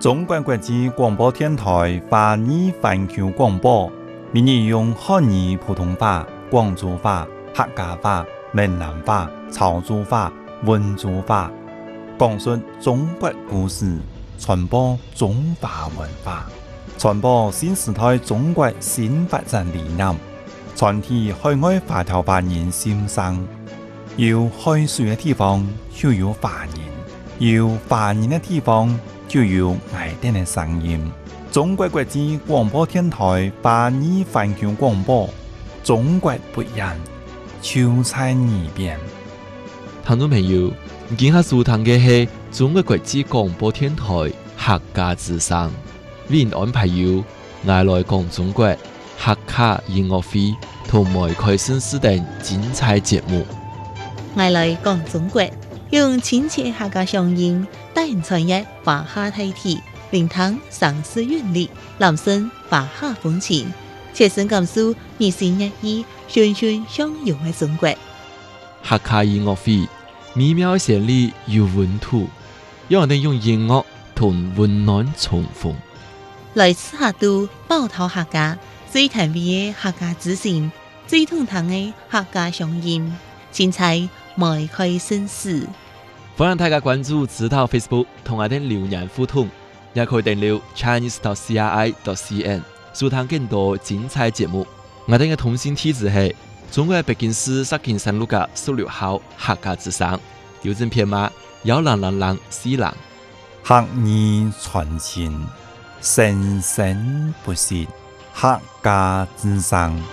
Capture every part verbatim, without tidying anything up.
中国国际广播电台华语环球广播，每日用汉语、普通话、广州话、客家话、闽南话、潮州话、温州话，讲述中国故事，传播中华文化，传播新时代中国新发展理念，传递海外华侨华人心声。有海水的地方就有华人，有华人的地方就有爱丁的声音。中国国际广播电台华语环球广播，中国不一样，就在耳边。 听众朋友，今下收听的是中国国际广播电台客家之声，为您安排有爱来讲中国客家音乐会同埋开新时等精彩节目。 爱来讲中国，用亲切客家乡音带人传阅华夏大体，聆听上世韵律，揽声华夏风情，切身感受日新月异、循循相融的中国。 客家音乐会美妙旋律有温度，让人用音乐同温暖重逢。 来自客都包头客家最甜美的客家之声，最通透的客家乡音，精彩迈开新事。 欢迎大家关注指导 Facebook 同我哋留言互动，也可以登录 chinese dot c r i dot c n 收聽更多精彩節目。我哋嘅通訊地址係中國北京市石景山路嘅十六號客家之聲，郵政編碼幺零零零四零。 客語傳情，生生不息，客家之聲。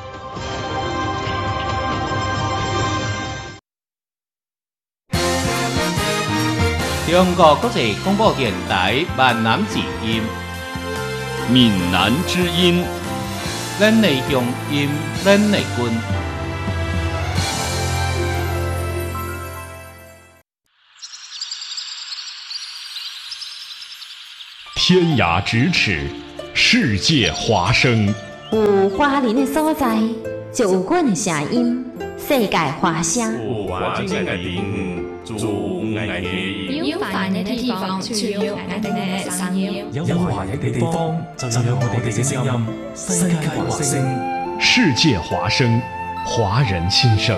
中國國際廣播電台閩南之音， 閩南之音， 咱的鄉音，咱的根。 天涯咫尺，世界華聲。 有華人的所在，就有阮的聲音。世界華聲。 有華人的地方，就有愛的音。 有華人的地方，就有愛的聲音。 有華人的地方，就有我哋嘅聲音。世界華聲， 世界華聲，華人心聲。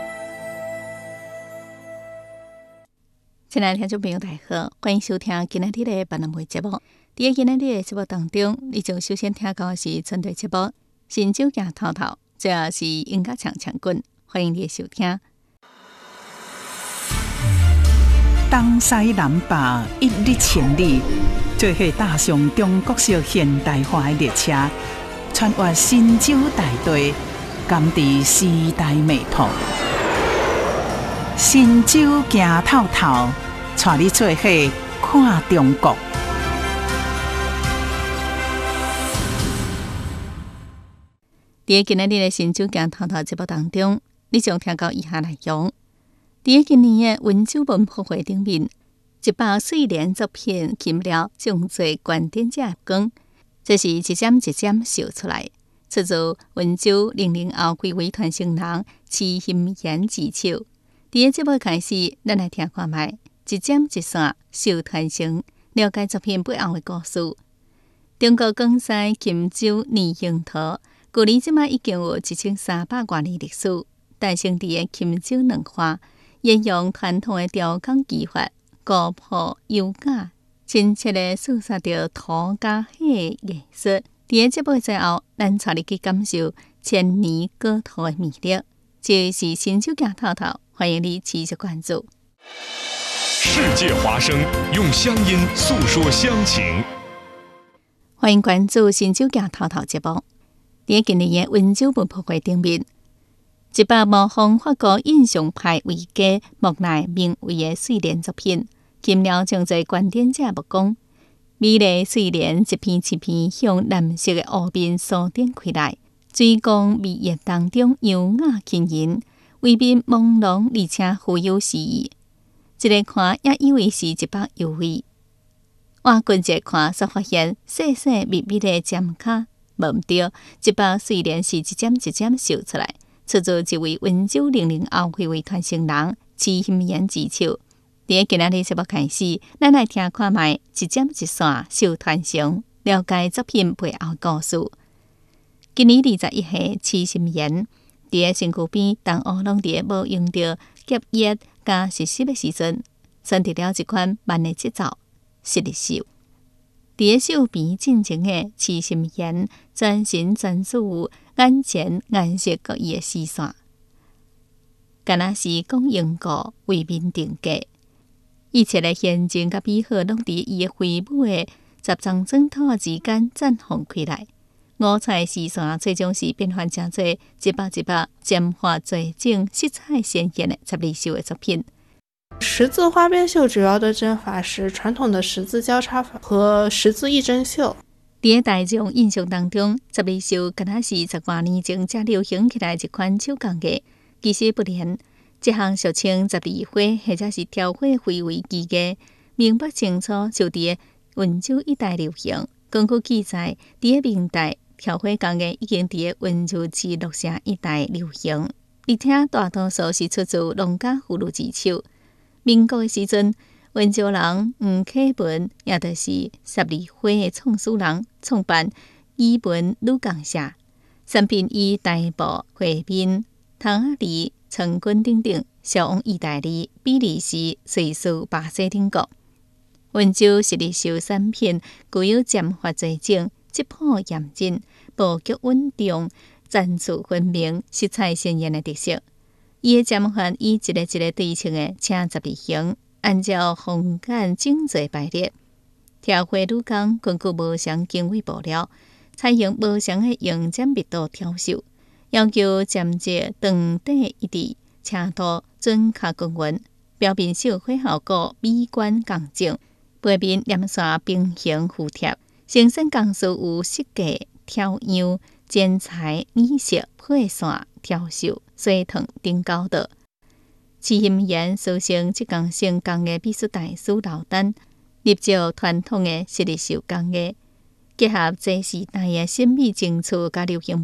親愛的聽眾朋友，大家好，歡迎收聽今日的闽南話節目。喺今日的節目當中，你將首先聽到的是針對節目《新酒行透透》，這是音樂唱唱滾，歡迎你的收聽。 東西南北一日千里，做伙踏上中國式現代化的列車，穿越新酒大地，甘知時代脈搏。新酒行透透，帶你做伙看中國。喺今日的新酒行透透節目當中，你將聽到以下內容。喺今年的溫州文博會頂面，一百歲年作品金了將做觀點者入光，這是一點一點秀出來，出自溫州零零後規劃團成人齊心演技手。喺節目開始，咱來聽看賣一點一線秀團成，了解作品背後的故事。中國廣西黔州擬櫻桃，距離即馬已經有一千三百多年歷史，誕生喺黔州兩花。沿用傳統的雕工技法，古樸優雅，親切地訴說着土家戲的藝術。喺節目最後，咱帶你去感受千年古陶的魅力。這是新酒行透透，歡迎你持續關注。 世界華聲，用鄉音訴說鄉情。 歡迎關注新酒行透透節目。喺今年的溫州文博會頂面，一百模仿法國印象派畫家莫奈名畫的睡蓮作品，金了將在觀點者目光。美麗睡蓮一片一片向藍色的湖面鎖定開來，水光美熱當中優雅輕盈，畫面朦朧而且富有詩意。一個看也以為是一百優美，換近一看才發現細細密密的尖卡，無毋對，一百睡蓮是一點一點秀出來。出自一位溫州零零後繪畫傳承人齊心演技手， 伫今仔日节目开始，咱来听看卖一针一线绣传承，了解作品背后故事。今年二十一岁，痴心妍伫个身躯边，同学拢伫个无用着结业加实习的时阵，选择了一款慢的节奏实力绣。伫个绣边进前的痴心妍，全心专注眼前颜色各异的丝线，敢若是讲用过为民定价。一切的现情甲美好，拢伫伊的挥舞的十张砖头之间绽放开来。五彩丝线最终是变换真多，一百一百渐化最整，色彩鲜艳的十二绣的作品。 十字花边绣主要的针法是传统的十字交叉法和十字一针绣。 伫个大众印象当中，十二绣敢若是十多年前才流行起来一款手工艺，其实不然。这项俗称十二花或者是条花花为基艺，明白清楚就伫个温州一带流行。根据记载，伫个明代，条花工艺已经伫个温州市鹿城一带流行，而且大多数是出自农家妇女之手。民国的时阵，温州人黄启文，也就是十二花的创始人，创办语文女工社，产品以台布、绘面、藤仔梨、成棍等等，销往意大利、比利时、瑞士、巴西等国。温州十二绣产品具有渐发最整、质朴严谨、布局稳重、层次分明、色彩鲜艳的特色。伊的渐发以一个一个对称的青十二形，按照方简整齐排列。条花女工根据无相经纬布料，采用无相的用针密度挑绣，要求针节长短一致，尺度准确均匀，表面绣花效果美观刚正，背面连线平行服帖。生产工序有设计、挑样、剪裁、染色、配线、挑绣、洗烫等高度。痴心妍师承这项成功的美术大师刘丹，立照传统的十二绣工艺，结合这时代的审美情趣甲流行